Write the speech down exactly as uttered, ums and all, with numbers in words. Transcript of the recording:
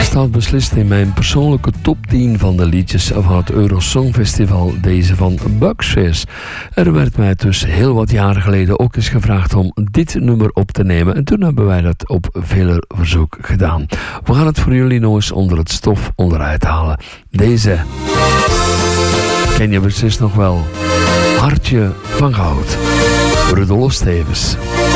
staat beslist in mijn persoonlijke top tien van de liedjes van het Eurosong Festival, deze van Bugsfizz. Er werd mij dus heel wat jaren geleden ook eens gevraagd om dit nummer op te nemen en toen hebben wij dat op vele verzoek gedaan. We gaan het voor jullie nog eens onder het stof onderuit halen. Deze ken je beslist nog wel. Hartje van goud. Rudolf Stevens.